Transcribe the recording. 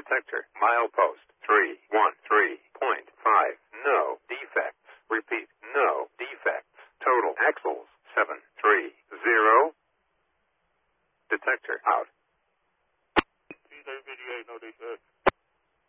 Detector. Milepost 313.5. No defects. Repeat. No defects. Total axles 730. Detector out. TJ58, no, they said